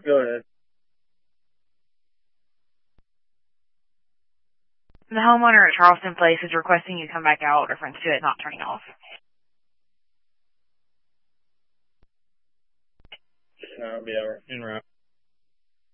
Go ahead. The homeowner at Charleston Place is requesting you come back out, reference to it not turning off. I'll be over. En route.